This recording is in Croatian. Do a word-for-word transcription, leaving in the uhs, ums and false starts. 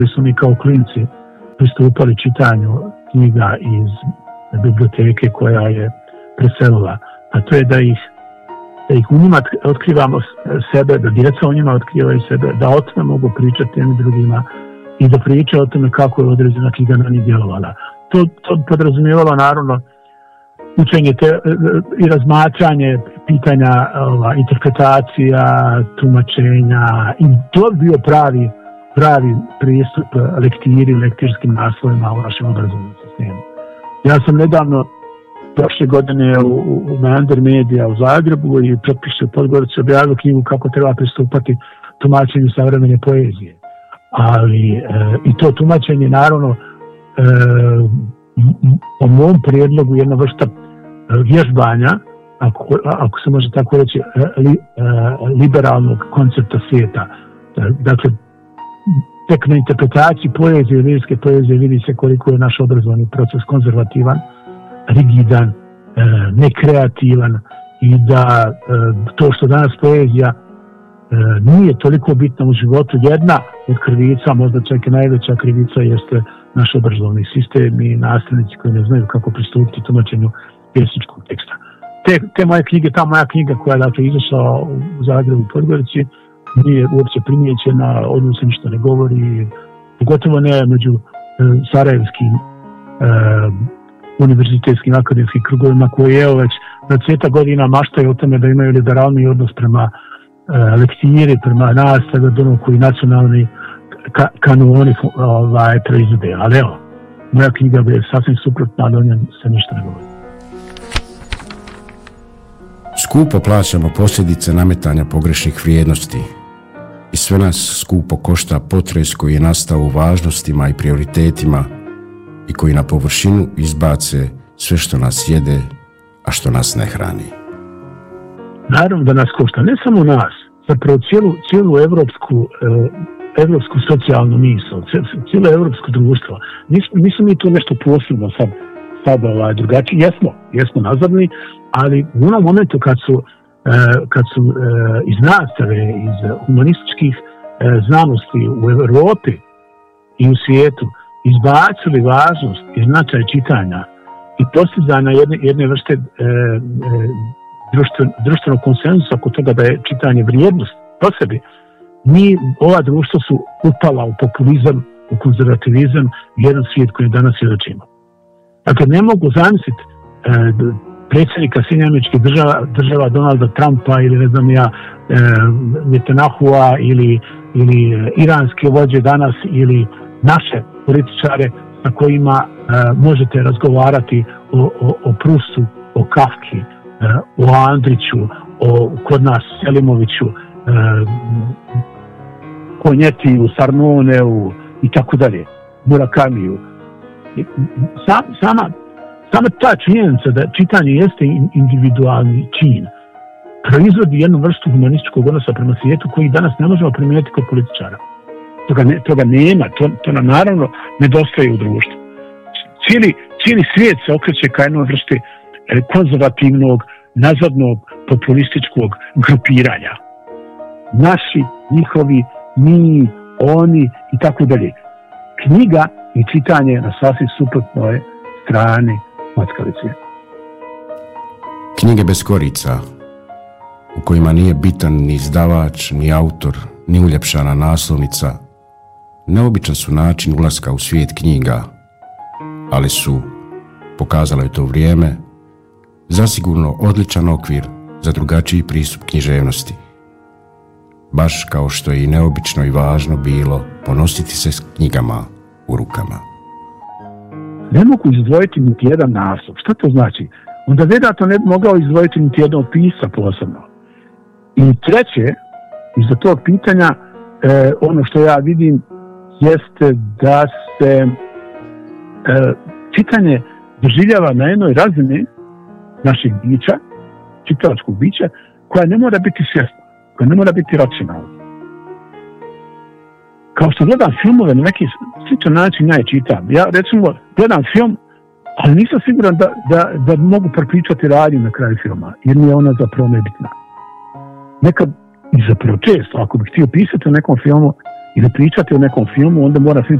su mi kao klinci pristupali čitanju knjiga iz biblioteke koja je preselila, a to je da ih, da ih u njima otkrivamo sebe, da djeca u njima otkrivaju sebe, da o tome mogu pričati jednim drugima i da pričaju o tome kako je određena knjiga na njih djelovala. To, to podrazumijevalo naravno učenje te, i razmatranje pitanja, ova, interpretacija, tumačenja, i to je bio pravi, pravi pristup lektiri, lektirskim naslovima u našem obrazovnom sistemu. Ja sam nedavno prošle godine u, u Meander Media u Zagrebu i Propiše u Podgorici objavio knjigu kako treba pristupati tumačenju savremene poezije. Ali e, i to tumačenje naravno e, po mom prijedlogu jedna vrsta vježbanja, ako, ako se može tako reći, li, liberalnog koncepta svijeta. Dakle, tek na interpretaciji poezije, lirske poezije vidi se koliko je naš obrazovni proces konzervativan, rigidan, nekreativan i da to što danas poezija nije toliko bitna u životu. Jedna od krivica, možda čak i najveća krivica, jeste naš obrazovni sistem i nastavnici koji ne znaju kako pristupiti tumačenju pjesničkog teksta. Te, te moje knjige, ta moja knjiga koja je dakle izašla u Zagrebu u Podgorici, nije uopće primijećena, od nju se ništa ne govori, pogotovo ne među e, sarajevskim e, univerzitetskim akademskim krugovima koji evo već dvadeset godina maštaju o tome da imaju liberalni odnos prema e, lektiri, prema nastavi od onog koji nacionalni ka, kanoni ovaj, proizvode. Ali evo, moja knjiga je sasvim suprotna, ali o njoj se ništa ne govori. Skupo plaćamo posljedice nametanja pogrešnih vrijednosti i sve nas skupo košta potres koji je nastao u važnostima i prioritetima i koji na površinu izbace sve što nas jede, a što nas ne hrani. Naravno da nas košta, ne samo nas, zapravo cijelu, cijelu evropsku, eh, evropsku socijalnu misl, cijelo evropsko društvo. Nismo, nismo mi to nešto posebno sad, sad ovaj, drugačiji. Jesmo, jesmo nazadni, ali u onom momentu kad su, eh, kad su eh, iz nastave, iz humanističkih eh, znanosti u Europi i u svijetu izbacili važnost i značaj čitanja i postizanja jedne, jedne vrste eh, društven, društvenog konsenzusa oko toga da je čitanje vrijednost po sebi, mi, ova društva su upala u populizam, u konzervativizam, jedan svijet koji danas svjedočimo. Dakle, ne mogu zamisliti eh, predsjednika Sjedinjenih Američkih država, država Donalda Trumpa ili ne znam ja e, Netanjahua ili, ili iranske vođe danas ili naše političare sa kojima e, možete razgovarati o, o, o Prustu, o Kafki, e, o Andriću, o kod nas Selimoviću, e, Konjetiju, Sarnoneu i tako dalje, Murakamiju. Sam, sama Sama ta činjenica da čitanje jeste individualni čin proizvodi jednu vrstu humanističkog odnosa prema svijetu koji danas ne možemo primijeniti kod političara. Toga, ne, toga nema, to, to nam naravno nedostaje u društvu. Cijeli, cijeli svijet se okreće ka jednoj vrsti konzervativnog, nazadnog, populističkog grupiranja. Naši, njihovi, mi, oni i tako dalje. Knjiga i čitanje na sasvim suprotnoj strani mockalice. Knjige bez korica, u kojima nije bitan ni izdavač, ni autor, ni uljepšana naslovnica, neobičan su način ulaska u svijet knjiga, ali su, pokazalo je to vrijeme, zasigurno odličan okvir za drugačiji pristup književnosti. Baš kao što je i neobično i važno bilo ponositi se s knjigama u rukama. Ne mogu izdvojiti niti jedan naslov. Šta to znači? Onda vjerojatno ne bi mogao izdvojiti niti jednog pisca posebno. I treće, iza tog pitanja, e, ono što ja vidim jeste da se e, čitanje doživljava na jednoj razini našeg bića, čitalačkog bića, koja ne mora biti svjesna, koja ne mora biti racionalna. Kao što gledam filmove na neki sličan način ja je čitam. Ja recimo gledam film, ali nisam siguran da, da, da mogu prepričati radnju na kraju filma, jer mi je ona zapravo nebitna. Nekad, i zapravo često, ako bih htio pisati o nekom filmu, ili pričati o nekom filmu, onda mora film